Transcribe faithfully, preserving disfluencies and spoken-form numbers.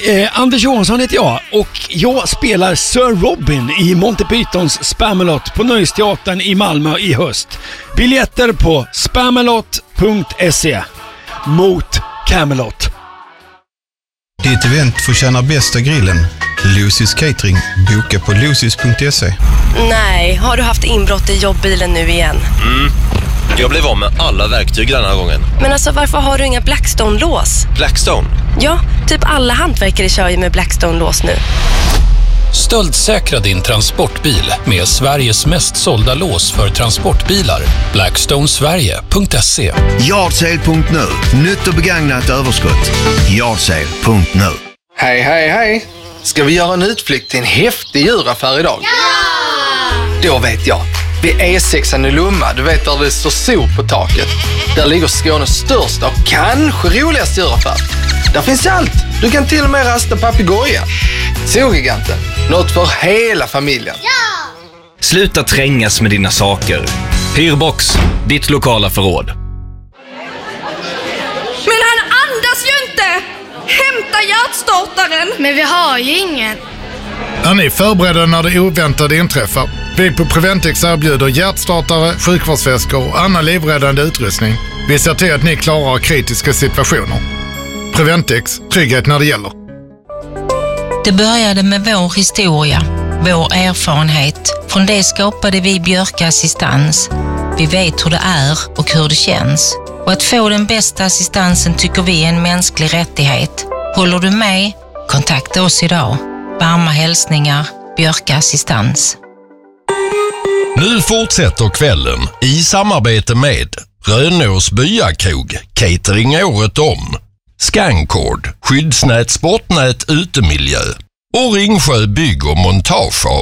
Eh, Anders Johansson heter jag och jag spelar Sir Robin i Monty Pythons Spamalot på Nöjesteatern i Malmö i höst. Biljetter på spamalot punkt se mot Camelot. Ditt event förtjänar bästa grillen. Lucy's Catering. Boka på lucys punkt se. Nej, har du haft inbrott i jobbbilen nu igen? Mm. Jag blev av med alla verktyg den här gången. Men alltså, varför har du inga Blackstone-lås? Blackstone? Ja, typ alla hantverkare kör ju med Blackstone-lås nu. Stöldsäkra din transportbil med Sveriges mest sålda lås för transportbilar. blackstone sverige punkt se. Yardsale punkt nu. Nytt och begagnat överskott. Yardsale punkt nu. Hej, hej, hej. Ska vi göra en utflykt till en häftig djuraffär idag? Ja! Då vet jag. Vid E sex i Lomma, du vet där det står sol på taket. Där ligger Skånes största och kanske roligaste djuraffär. Där finns allt. Du kan till och med rasta papegoja. Zogiganten. Något för hela familjen. Ja! Sluta trängas med dina saker. Hyrbox, ditt lokala förråd. Men han andas ju inte! Hämta hjärtstartaren! Men vi har ju ingen. Är ni förberedda när det oväntade inträffar? Vi på Preventix erbjuder hjärtstartare, sjukvårdsväskor och annan livräddande utrustning. Vi ser till att ni klarar kritiska situationer. Preventix, trygghet när det gäller. Det började med vår historia, vår erfarenhet. Från det skapade vi Björka Assistans. Vi vet hur det är och hur det känns. Och att få den bästa assistansen tycker vi är en mänsklig rättighet. Håller du med? Kontakta oss idag. Varma hälsningar, Björka Assistans. Nu fortsätter kvällen i samarbete med Rönås Byakrog, catering året om, Scancord, skyddsnät, sportnät, utemiljö och Ringsjö bygg och montage av